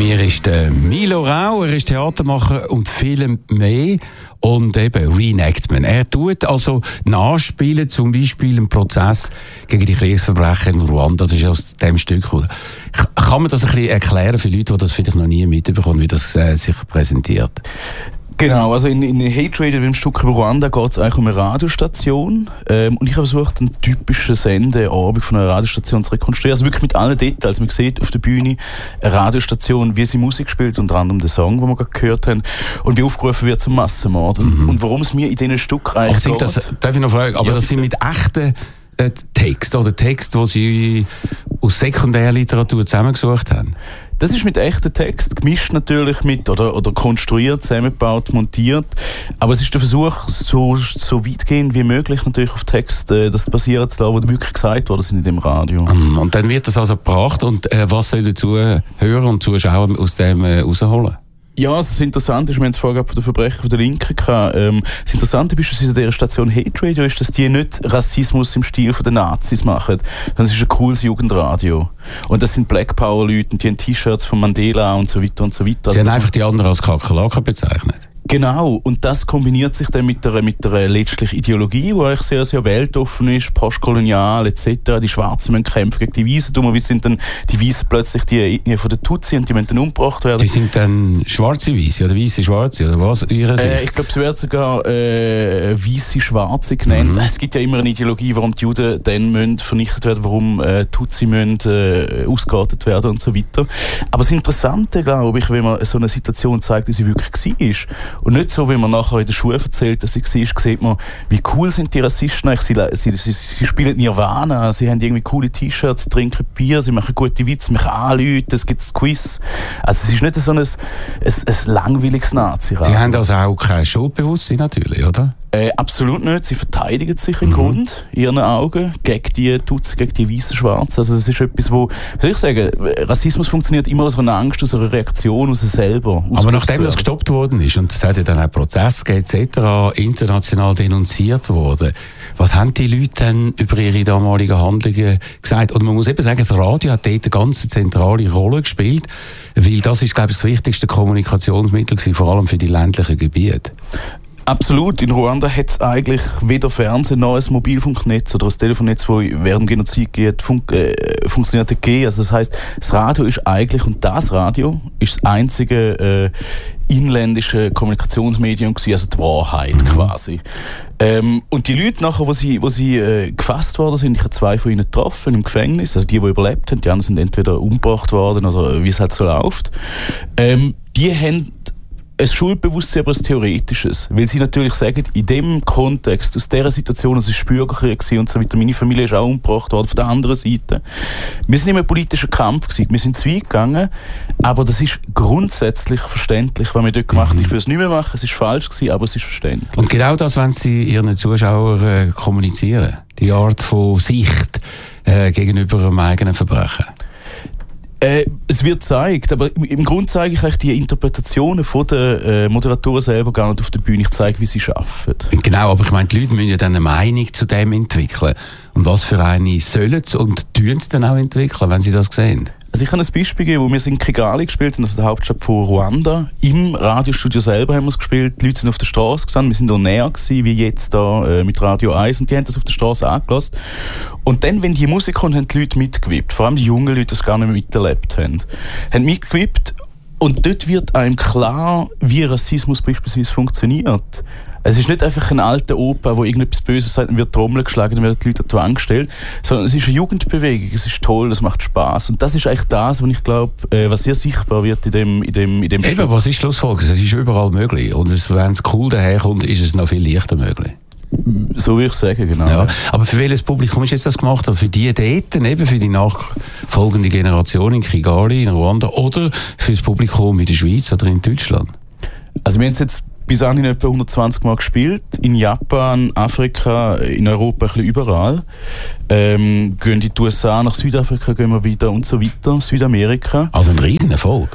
mir ist der Milo Rau, er ist Theatermacher und viel mehr und eben Reenactment. Er tut also nachspielen, zum Beispiel im Prozess gegen die Kriegsverbrechen in Ruanda. Das ist aus dem Stück. Oder? Kann man das ein bisschen erklären für Leute, die das vielleicht noch nie mitbekommen, wie das sich präsentiert? Genau, also in Hate Radio, dem Stück über Ruanda, geht es eigentlich um eine Radiostation. Und ich habe versucht, einen typischen Sendeabend von einer Radiostation zu rekonstruieren. Also wirklich mit allen Details. Man sieht auf der Bühne eine Radiostation, wie sie Musik spielt, unter anderem den Song, den wir gerade gehört haben, und wie aufgerufen wird zum Massenmord. Und warum es mir in diesen Stück eigentlich geht. Darf ich noch fragen, aber ja, das sind mit echten Texten oder Texte, die Sie aus Sekundärliteratur zusammengesucht haben? Das ist mit echten Text, gemischt natürlich mit, oder konstruiert, zusammengebaut, montiert. Aber es ist der Versuch, so weitgehend wie möglich natürlich auf Text das basieren zu lassen, was wirklich gesagt worden sind in dem Radio. Und dann wird das also gebracht, und was sollen die Zuhörer und Zuschauer aus dem rausholen? Ja, also das Interessante ist, wir haben es vorher von den Verbrechen von der Linken gehabt. Das Interessante beispielsweise an dieser Station Hate Radio ist, dass die nicht Rassismus im Stil von den Nazis machen. Das ist ein cooles Jugendradio. Und das sind Black Power Leute, und die haben T-Shirts von Mandela und so weiter und so weiter. Sie haben einfach die anderen als Kakerlaken bezeichnet. Genau, und das kombiniert sich dann mit der letztlich Ideologie, die eigentlich sehr, sehr weltoffen ist, postkolonial etc. Die Schwarzen müssen kämpfen gegen die Weißen. Dummerweise sind dann die Weißen plötzlich die von den Tutsi, und die müssen dann umgebracht werden. Die sind dann schwarze Weiße oder weiße Schwarze oder was? Ich glaube, es wird sogar weiße Schwarze genannt. Es gibt ja immer eine Ideologie, warum die Juden dann müssen vernichtet werden, warum Tutsi müssen ausgerottet werden und so weiter. Aber das Interessante, glaube ich, wenn man so eine Situation zeigt, wie sie wirklich war, und nicht so, wie man nachher in der Schule erzählt, dass sie war, sieht man, wie cool sind die Rassisten eigentlich. Sie spielen Nirvana, sie haben irgendwie coole T-Shirts, sie trinken Bier, sie machen gute Witze, machen Anleute, es gibt ein Quiz. Also es ist nicht so ein langweiliges Nazi-Radio. Sie haben also auch kein Schuldbewusstsein natürlich, oder? Absolut nicht. Sie verteidigen sich im Grund, in ihren Augen, gegen die Tutsi, gegen die weißen Schwarzen. Also es ist etwas, wo, soll ich sagen, Rassismus funktioniert immer aus einer Angst, aus einer Reaktion, aus sich selber. Aber nachdem das gestoppt worden ist, und es hat ja dann auch Prozesse gegeben, etc., international denunziert worden, was haben die Leute dann über ihre damaligen Handlungen gesagt? Und man muss eben sagen, das Radio hat dort eine ganz zentrale Rolle gespielt, weil das ist, glaube ich, das wichtigste Kommunikationsmittel gewesen, vor allem für die ländlichen Gebiete. Absolut. In Ruanda hat es eigentlich weder Fernsehen noch ein Mobilfunknetz oder ein Telefonnetz, das während dem Genozid funktioniert hat. Also das heisst, das Radio ist eigentlich, und das Radio ist das einzige inländische Kommunikationsmedium gewesen, also die Wahrheit quasi. Und die Leute nachher, wo sie gefasst worden sind, ich habe 2 von ihnen getroffen im Gefängnis, also die überlebt haben, die anderen sind entweder umgebracht worden oder wie es halt so läuft. Die haben ein Schuldbewusstsein, aber ein theoretisches. Weil sie natürlich sagen, in dem Kontext, aus dieser Situation, es war Bürgerkrieg und so weiter, meine Familie ist auch umgebracht worden, von der anderen Seite. Wir sind nicht mehr ein politischer Kampf gewesen. Wir sind zu weit gegangen, aber das ist grundsätzlich verständlich, was wir dort gemacht haben. Ich will es nicht mehr machen, es ist falsch gewesen, aber es ist verständlich. Und genau das wollen Sie Ihren Zuschauern kommunizieren? Die Art von Sicht gegenüber einem eigenen Verbrechen? Es wird gezeigt, aber im Grunde zeige ich eigentlich die Interpretationen von den Moderatoren selber gar nicht auf der Bühne. Ich zeige, wie sie arbeiten. Genau, aber ich meine, die Leute müssen ja dann eine Meinung zu dem entwickeln. Und was für eine sollen sie und tun sie dann auch entwickeln, wenn sie das sehen? Also ich habe ein Beispiel gegeben, wo wir in Kigali gespielt haben, also der Hauptstadt von Ruanda. Im Radiostudio selber haben wir es gespielt. Die Leute sind auf der Straße gestanden, wir sind da näher gewesen, wie jetzt da mit Radio 1, und die haben das auf der Straße angelassen. Und dann, wenn die Musik kommt, haben die Leute mitgewippt. Vor allem die jungen Leute, die das gar nicht mehr miterlebt haben. Haben mitgewippt, und dort wird einem klar, wie Rassismus beispielsweise funktioniert. Es ist nicht einfach ein alter Opa, der irgendetwas Böses sagt, und wird Trommel geschlagen, dann werden die Leute an die Wand gestellt, sondern es ist eine Jugendbewegung, es ist toll, es macht Spass. Und das ist eigentlich das, was ich glaube, was sehr sichtbar wird in dem Eben, was ist Schlussfolgerung? Es ist überall möglich. Und wenn es cool daherkommt, ist es noch viel leichter möglich. So würde ich sagen, genau. Ja, aber für welches Publikum ist jetzt das gemacht? Für die dort, eben für die nachfolgende Generation in Kigali, in Ruanda, oder für das Publikum in der Schweiz oder in Deutschland? Also wir haben es jetzt bis anhin etwa 120 Mal gespielt. In Japan, Afrika, in Europa, ein bisschen überall. Gehen in die USA, nach Südafrika gehen wir wieder und so weiter. Südamerika. Also ein Riesenerfolg.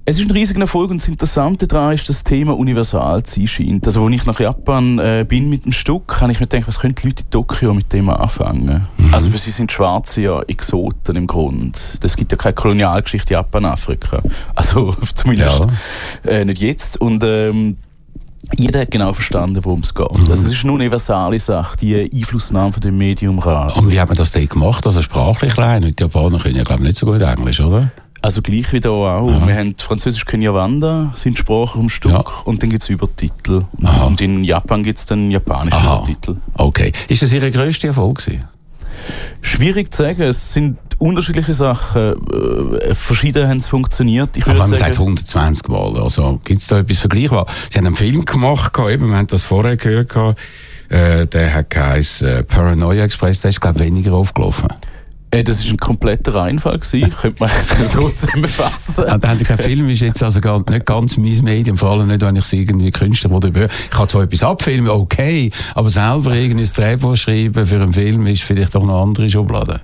Es ist ein riesiger Erfolg und das Interessante daran ist, dass das Thema universal zu sein scheint. Also, als ich nach Japan bin mit dem Stück, habe ich mir gedacht, was könnten die Leute in Tokio mit dem anfangen? Also für sie sind Schwarze ja Exoten im Grund. Es gibt ja keine Kolonialgeschichte Japan-Afrika. Also zumindest nicht jetzt. Und jeder hat genau verstanden, worum es geht. Also es ist eine universale Sache, die Einflussnahme von dem Medium Radio. Und wie hat man das denn gemacht? Also sprachlich lernen? Die Japaner können ja, glaube ich, nicht so gut Englisch, oder? Also gleich wie hier auch. Ja. Wir haben Französisch Kinyarwanda, sind Sprachen am Stück, und dann gibt es Übertitel. Und in Japan gibt es dann japanische Übertitel. Okay. Ist das Ihr grösster Erfolg gewesen? Schwierig zu sagen. Es sind unterschiedliche Sachen. Verschiedene haben es funktioniert. Aber wenn man sagt 120 Mal, also gibt es da etwas Vergleichbares? Sie haben einen Film gemacht, eben, wir haben das vorher gehört, der hat geheißen Paranoia Express, der ist, glaube ich, weniger aufgelaufen. Das war ein kompletter Reinfall gewesen, könnte man so zusammenfassen. Da haben sie gesagt, Film ist jetzt also nicht ganz mein Medium, vor allem nicht, wenn ich irgendwie Künstler oder höre. Ich kann zwar etwas abfilmen, okay, aber selber irgendwie ein Drehbuch schreiben für einen Film ist vielleicht doch noch eine andere Schublade.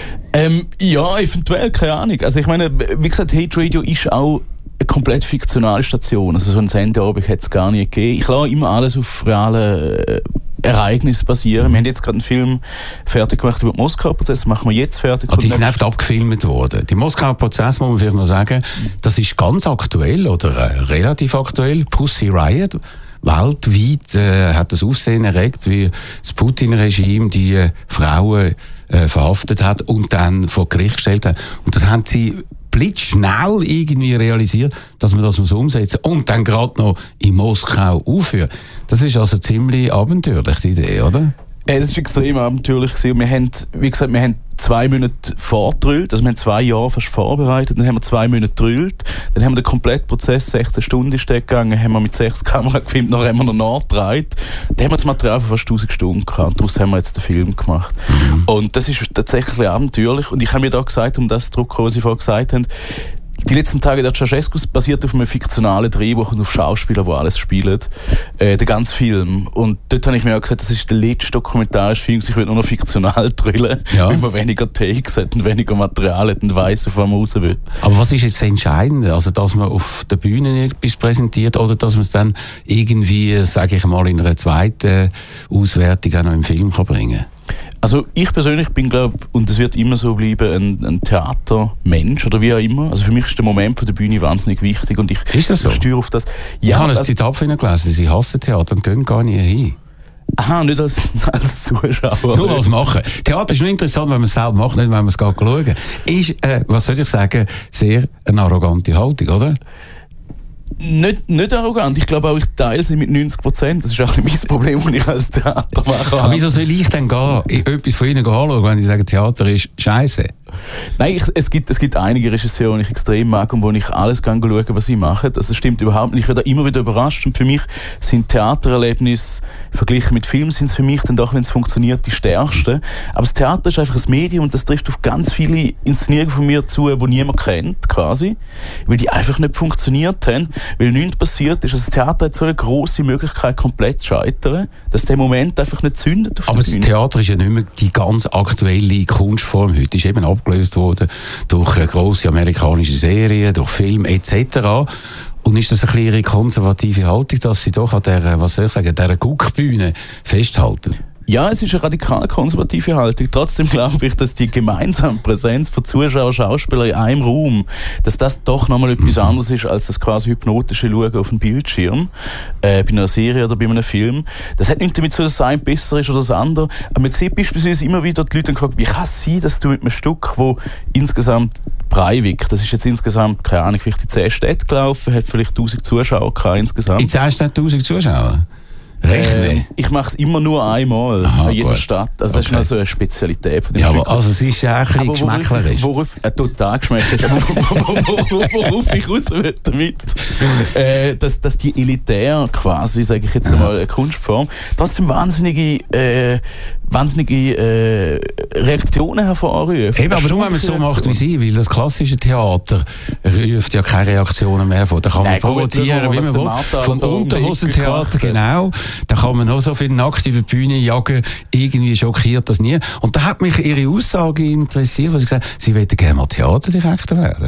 Ja, eventuell, keine Ahnung. Also ich meine, wie gesagt, Hate Radio ist auch eine komplett fiktionale Station. Also so ein Sendeabend hätte es gar nicht gegeben. Ich lasse immer alles auf realen Ereignissen basieren. Wir haben jetzt gerade einen Film fertig gemacht über den Moskau-Prozess, machen wir jetzt fertig. Also die sind einfach abgefilmt worden. Die Moskau-Prozess, muss man vielleicht noch sagen, das ist ganz aktuell oder relativ aktuell. Pussy Riot. Weltweit hat das Aufsehen erregt, wie das Putin-Regime die Frauen verhaftet hat und dann vor Gericht gestellt hat. Und das haben sie blitzschnell irgendwie realisiert, dass man das umsetzen muss und dann gerade noch in Moskau aufführen. Das ist also ziemlich abenteuerlich, die Idee, oder? Es war extrem abenteuerlich. Wir haben, wie gesagt, 2 Monate vorgedrillt, also wir haben 2 Jahre fast vorbereitet, dann haben wir 2 Monate gedrillt, dann haben wir den kompletten Prozess, 16 Stunden ist der gegangen, haben wir mit 6 Kameras gefilmt, nachher haben wir noch nachgedreht, dann haben wir das Material für fast 1000 Stunden gehabt, daraus haben wir jetzt den Film gemacht. Und das ist tatsächlich abenteuerlich und ich habe mir da gesagt, um das zu drucken, was Sie vorhin gesagt haben, die letzten Tage der Ceausescu basiert auf einem fiktionalen Drehbuch und auf Schauspielern, die alles spielen. Der ganze Film. Und dort habe ich mir auch gesagt, das ist der letzte dokumentarische Film, ich will nur noch fiktional drillen, weil man weniger Takes hat und weniger Material hat und weiss, auf was man raus will. Aber was ist jetzt entscheidend? Also, dass man auf der Bühne etwas präsentiert oder dass man es dann irgendwie, sage ich mal, in einer zweiten Auswertung auch noch im Film kann bringen? Also ich persönlich bin, glaube und es wird immer so bleiben, ein Theatermensch oder wie auch immer. Also für mich ist der Moment von der Bühne wahnsinnig wichtig und ich steuere auf das. Ja, ich habe ein Zitat von Ihnen gelesen, Sie hassen Theater und gehen gar nicht hin. Aha, nicht als Zuschauer. Nur als Machen. Theater ist nur interessant, wenn man es selber macht, nicht wenn man es schauen kann. Ist, was soll ich sagen, sehr eine arrogante Haltung, oder? Nicht arrogant. Ich glaube auch, ich teile sie mit 90%. Das ist auch mein Problem, das ich als Theatermacher habe. Aber wieso soll ich denn etwas von Ihnen anschauen, wenn Sie sagen, Theater ist scheiße? Nein, es gibt einige Regisseure, die ich extrem mag und wo ich alles schaue, was sie machen. Das stimmt überhaupt nicht. Ich werde immer wieder überrascht. Und für mich sind Theatererlebnisse, verglichen mit Filmen, sind es für mich dann doch, wenn es funktioniert, die stärksten. Aber das Theater ist einfach ein Medium und das trifft auf ganz viele Inszenierungen von mir zu, die niemand kennt, quasi. Weil die einfach nicht funktioniert haben. Weil nichts passiert ist. Also das Theater hat so eine grosse Möglichkeit, komplett zu scheitern, dass der Moment einfach nicht zündet auf der Bühne. Aber das Theater ist ja nicht mehr die ganz aktuelle Kunstform heute. Ist eben abgelöst worden durch grosse amerikanische Serien, durch Filme etc. Und ist das eine kleine konservative Haltung, dass Sie doch an dieser, was soll ich sagen, dieser Guckbühne festhalten? Ja, es ist eine radikal konservative Haltung. Trotzdem glaube ich, dass die gemeinsame Präsenz von Zuschauern und Schauspielern in einem Raum, dass das doch nochmal etwas anderes ist, als das quasi hypnotische Schauen auf dem Bildschirm, bei einer Serie oder bei einem Film. Das hat nicht damit zu tun, dass das eine besser ist oder das andere. Aber man sieht beispielsweise immer wieder die Leute fragen, wie kann es sein, dass du mit einem Stück, wo insgesamt Breivik, das ist jetzt insgesamt, keine Ahnung, vielleicht in 10 Städten gelaufen, hat vielleicht 1000 Zuschauer gehabt insgesamt. In 10 Städten 1000 Zuschauer? Ich mache es immer nur einmal in jeder Stadt. Also das ist noch so eine Spezialität von dem Stück. Aber also es ist ja ein bisschen geschmäcklerisch. Total geschmäcklich. Aber worauf ich raus will damit, dass die elitär quasi, sage ich jetzt einmal, eine Kunstform, trotzdem wahnsinnige Reaktionen hervorrufen. Eben, aber nur wenn man es so macht wie Sie, weil das klassische Theater ruft ja keine Reaktionen mehr vor. Da kann man provozieren, wie man will. Vom Unterhosentheater, genau. Da kann man noch so viel nackt über die Bühne jagen. Irgendwie schockiert das nie. Und da hat mich Ihre Aussage interessiert, was Sie gesagt haben, Sie wollten gerne mal Theaterdirektor werden.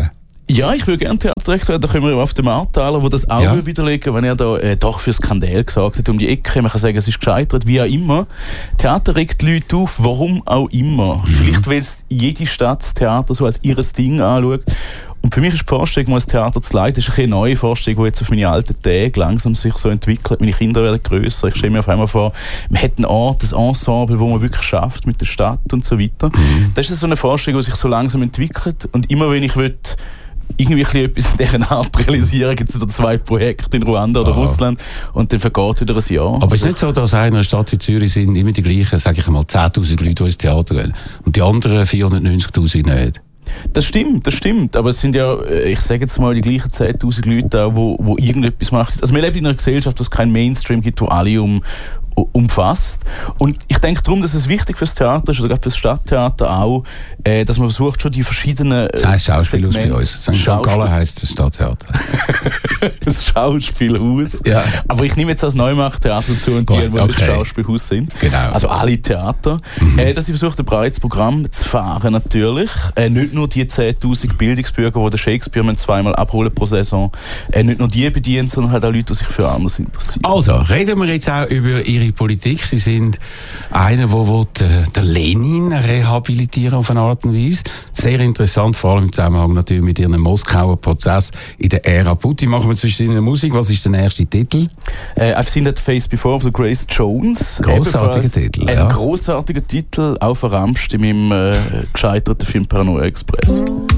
Ja, ich würde gerne Theaterdirektor werden. Da können wir auf den Markthaler, der das auch widerlegen, wenn er da doch für Skandal gesagt hat, um die Ecke. Man kann sagen, es ist gescheitert, wie auch immer. Theater regt die Leute auf, warum auch immer. Vielleicht, weil es jede Stadt das Theater so als ihres Ding anschaut. Und für mich ist die Vorstellung, mal das Theater zu leiten, ist eine neue Vorstellung, die jetzt auf meine alten Tage langsam sich so entwickelt. Meine Kinder werden grösser. Ich stelle mir auf einmal vor, man hat einen Ort, ein Ensemble, wo man wirklich schafft mit der Stadt und so weiter. Das ist so eine Vorstellung, die sich so langsam entwickelt. Und immer wenn ich irgendwie etwas in dieser Art realisieren, gibt es wieder 2 Projekte in Ruanda oder Russland und dann vergeht wieder ein Jahr. Aber es ist nicht so, dass in einer Stadt wie Zürich sind immer die gleichen, sage ich mal, 10'000 Leute, die ins Theater gehen und die anderen 490'000 nicht? Das stimmt. Aber es sind ja, ich sage jetzt mal, die gleichen 10'000 Leute, wo irgendetwas machen. Also wir leben in einer Gesellschaft, wo es keinen Mainstream gibt, wo alle umfasst. Und ich denke darum, dass es wichtig fürs Theater ist, oder gerade fürs Stadttheater auch, dass man versucht, schon die verschiedenen das heisst Schauspielhaus bei uns. St. Gallen heisst das Stadttheater. Das Schauspielhaus. Ja. Aber ich nehme jetzt das Neumacht-Theater zu und die, das Schauspielhaus sind. Genau. Also alle Theater. Dass ich versuche, ein breites Programm zu fahren, natürlich. Nicht nur die 10'000 Bildungsbürger, die den Shakespeare zweimal abholen pro Saison. Nicht nur die bedienen, sondern halt auch Leute, die sich für anderes interessieren. Also, reden wir jetzt auch über Ihre Politik. Sie sind einer, der den Lenin rehabilitieren auf eine Art und Weise. Sehr interessant, vor allem im Zusammenhang natürlich mit Ihrem Moskauer Prozess in der Ära Putin. Machen wir zwischen Ihnen Musik. Was ist der nächste Titel? I've Seen That Face Before von Grace Jones. Grossartiger Titel. Ein grossartiger Titel, auch verramscht in meinem gescheiterten Film Paranoia Express.